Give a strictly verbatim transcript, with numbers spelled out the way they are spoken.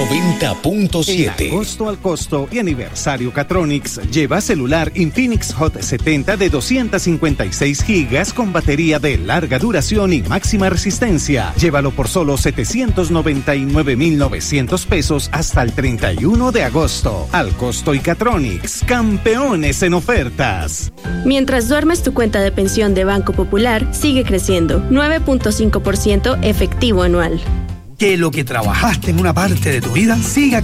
noventa punto siete. En agosto al costo y aniversario Catronics, lleva celular Infinix Hot setenta de doscientos cincuenta y seis gigas con batería de larga duración y máxima resistencia. Llévalo por solo setecientos noventa y nueve mil novecientos pesos hasta el treinta y uno de agosto. Al costo y Catronics, campeones en ofertas. Mientras duermes, tu cuenta de pensión de Banco Popular sigue creciendo, nueve punto cinco por ciento efectivo anual. Que lo que trabajaste en una parte de tu vida siga